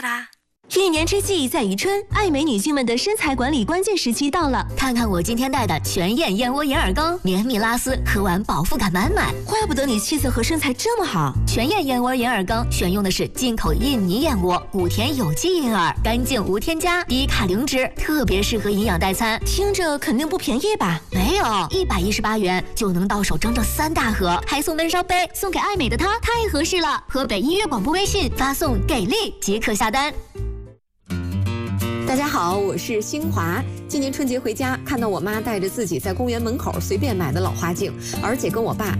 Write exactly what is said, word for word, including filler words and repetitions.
哒哒。 一年之计在于春，爱美女性们的身材管理关键时期到了。 看看我今天带的全燕燕窝银耳羹，绵密拉丝，喝完饱腹感满满。 怪不得你气色和身材这么好。 全燕燕窝银耳羹选用的是进口印尼燕窝，谷田有机银耳，干净无添加，低卡零脂，特别适合营养代餐。 听着肯定不便宜吧？ 没有，一百一十八元就能到手整整三大盒，还送闷烧杯，送给爱美的她太合适了。河北音乐广播微信发送“给力”即可下单。 大家好，我是新华。今年春节回家，看到我妈带着自己在公园门口随便买的老花镜，而且跟我爸